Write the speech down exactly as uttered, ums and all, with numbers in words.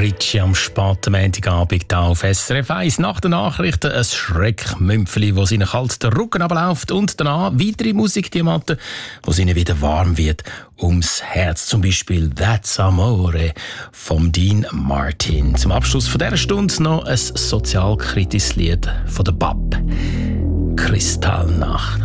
Ricci am späten Montagabend hier auf S R F eins. Nach den Nachrichten ein Schreckmümpfeli, das ihnen kalt den Rücken runterläuft und danach weitere Musikdiamanten, wo ihnen wieder warm wird ums Herz. Zum Beispiel «That's Amore» von Dean Martin. Zum Abschluss von dieser Stunde noch ein sozialkritisches Lied von der B A P. «Kristallnacht».